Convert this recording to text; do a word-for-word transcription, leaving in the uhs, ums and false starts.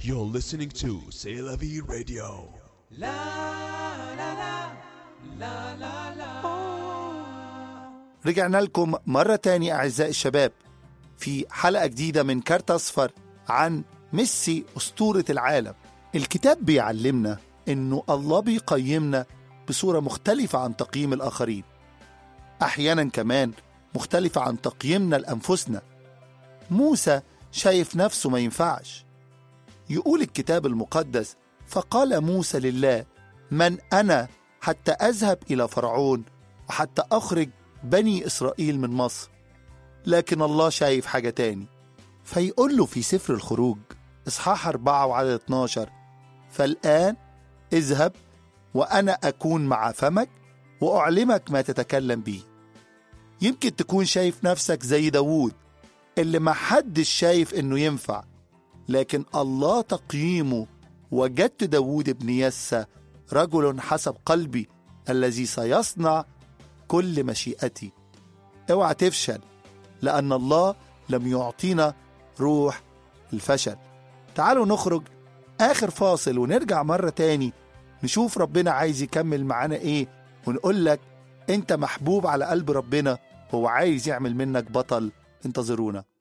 You're listening to C'est la vie radio. La la la la la la. رجعنا لكم مرة تاني أعزائي الشباب في حلقة جديدة من كارت أصفر عن ميسي أسطورة العالم. الكتاب بيعلمنا إنه الله بيقيمنا بصورة مختلفة عن تقييم الآخرين، أحيانا كمان مختلفة عن تقييمنا لأنفسنا. موسى شايف نفسه ما ينفعش. يقول الكتاب المقدس: فقال موسى لله: من أنا حتى أذهب إلى فرعون وحتى أخرج بني إسرائيل من مصر؟ لكن الله شايف حاجة تاني، فيقول له في سفر الخروج إصحاح أربعة وعدد اتناشر: فالآن اذهب وأنا أكون مع فمك وأعلمك ما تتكلم به. يمكن تكون شايف نفسك زي داوود اللي ما حدش شايف إنه ينفع، لكن الله تقييمه: وجدت داوود ابن يسى رجل حسب قلبي الذي سيصنع كل مشيئتي. اوعى تفشل، لأن الله لم يعطينا روح الفشل. تعالوا نخرج آخر فاصل ونرجع مرة تاني نشوف ربنا عايز يكمل معانا إيه، ونقول لك أنت محبوب على قلب ربنا، هو عايز يعمل منك بطل. انتظرونا.